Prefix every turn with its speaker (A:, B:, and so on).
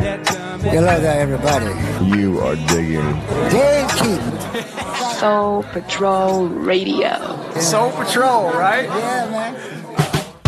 A: Hello there, everybody.
B: You are digging.
A: Dave Keaton.
C: Soul Patrol Radio.
D: Soul Patrol, right?
A: Yeah, man.